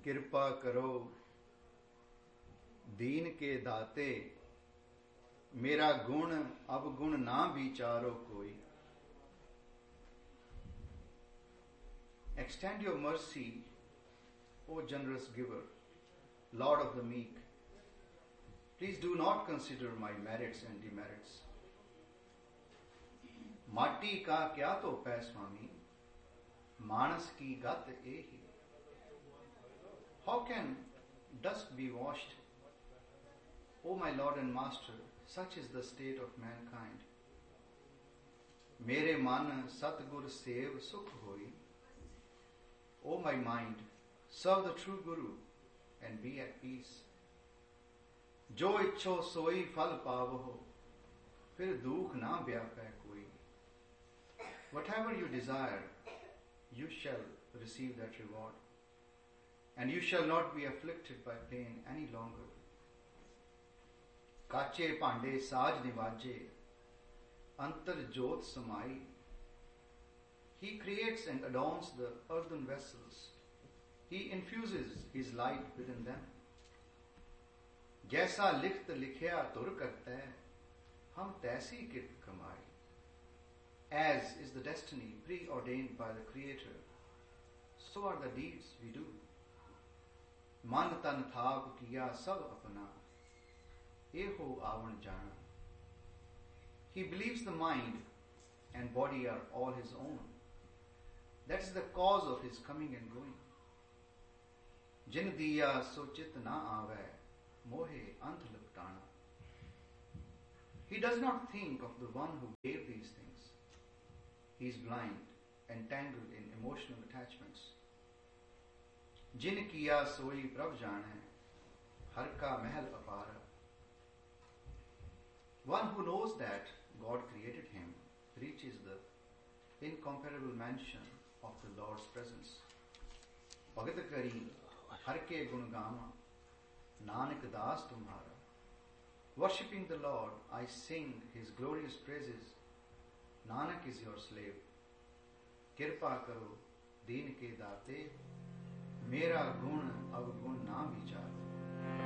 कृपा करो दीन के दाते, मेरा गुण अवगुण ना विचारो कोई. Extend your mercy, O generous giver, Lord of the meek. Please do not consider my merits and demerits. माटी का क्या तो पै स्वामी, मानस की गत एही. How can dust be washed? O my Lord and Master, such is the state of mankind. मेरे मन सतगुर सेव सुख होई. O my mind, serve the true Guru and be at peace. जो इच्छो सोई फल पावो, फिर दुख ना व्यापै कोई. Whatever you desire, you shall receive that reward, and you shall not be afflicted by pain any longer. काचे भांडे साज निवाजे, अंतर जोत समाई. He creates and adorns the earthen vessels. He infuses his light within them. जैसा लिखत लिखया तुर करता है, हम तैसी कित कमाई. As is the destiny preordained by the Creator, so are the deeds we do. मन तन थाप किया सब अपना, एहो आवन जाना. He believes the mind and body are all his own. That is the cause of his coming and going. जिन दिया सो चित ना आवे, मोहे अंत लपटाना. He does not think of the one who gave these things. He is blind, entangled in emotional attachments. जिन किया सोई प्रभ जाने, हर का महल अपार. One who knows that God created him reaches the incomparable mansion of the Lord's presence. Bhagat kari har ke gun gama, Nanak das tumhara. Worshipping the Lord, I sing his glorious praises. Nanak is your slave. Kirpa karo deen ke daate, mera gun avgun na vicharo.